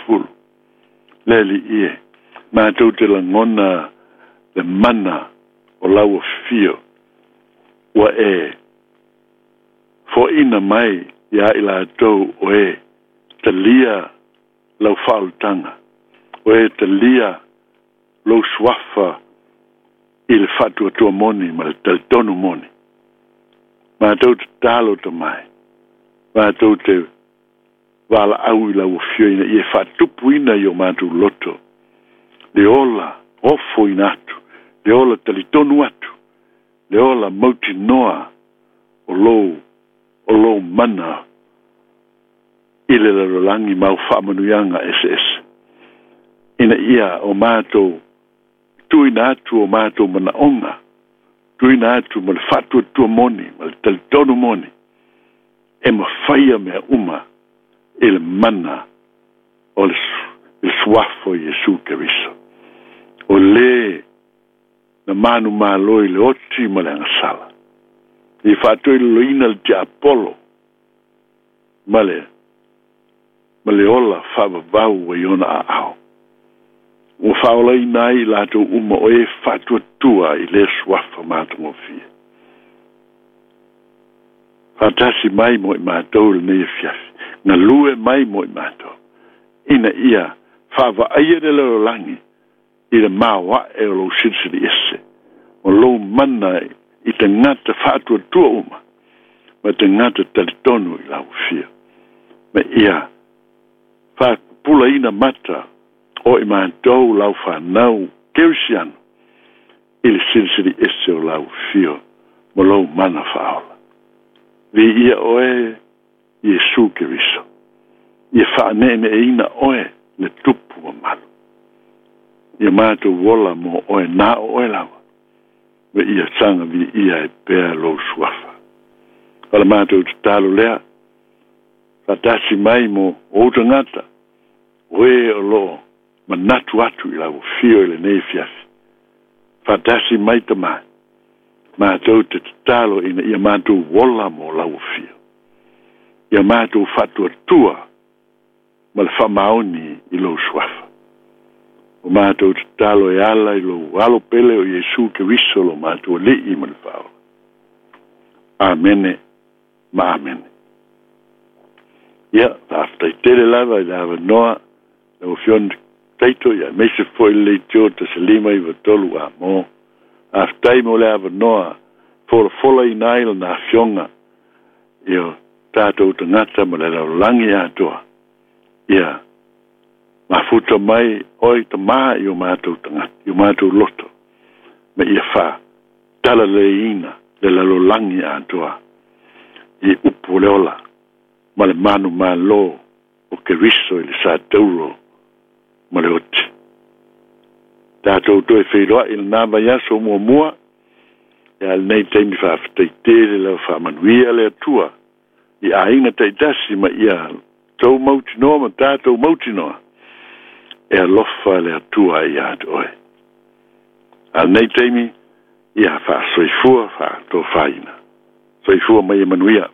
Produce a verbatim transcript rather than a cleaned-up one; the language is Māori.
fulu le li ie mātou te langona le mana o lau fio wa e fo ina mai ia ila tau o e te lia lau whautanga o e te lia lau swafa i le whatua tua moni ma le tonu moni mātou te talo te mai mātou te wala au i lau fio ina i e whatupu ina i o mātou loto le ola ofo ina atu le ola talitonu atu le ola mauti noa o lou o lou mana i le larolangi mau whaamanuianga S S ina ia o mātou tuina atu o mātou mana onga tuina atu ma le whatua tua moni ma le talitonu moni e ma whaia mea uma i le mana o le, le swafo Jesu Keriso o le na manu maloi le oti ma le angasala i whatua i loina le te Apollo ma le ma le ola whavavau e ona a ao o whaola i nai lato uma o e whatua tua i le swafa mātungo fia whatasi mai mo i mātou le nei fiafi na lue mai mo i mātou ina ia whava aia le leo langi i le mawa e o lo sirisiri ese o lo mana i te ngata whatua tua uma ma te ngata talitonu i lau fia ma ia whakupula ina mata o i mātou lau whanau kerisiano i le sirisiri ese o lau fio mo lo mana whaola vi ia oe Jesu Keriso ia whaanene e ina oe le tupu o malu ia mātou wola mo oe nā oe lawa ve ia sanga vi ia e pēr lo suafa ala mātou te talo lea whatasi mai mo o tangata oe o lo manatu atu i lau fio i le nei fiafi whatasi mai ta mai mātou te talo ina ia mātou wola mo lau fio ia mātou whatua tua ma le whamaoni i lo suafa o mātou te talo e ala i lo alo pele o Jesu Keriso lo mātou li i ma le whao amene ma amene ia aftai tere lava i lava noa le o fion taito ia meise foi le tio te se lima i vatolu a mo aftai mo le ava noa fora fola i naila na fionga ia tātou te ngata ma le lau langi atoa ia mafuta mai oi te maa i o mātou te ngata i o mātou loto me ia wha tala le ina le lau langi atoa i upu le ola ma le manu ma lo o Keriso i le sa tauro ma le oti tātou toi whairoa i le nāma yaso mua mua ia le nei teimi whawhataitele lau whamanuia le atua i a inga taitasi ma ia tau mauti noa ma tātou mauti noa e alofa le atua i atu oe. Al nei teimi ia wha soifua wha tō whaina. Soifua mai e manuia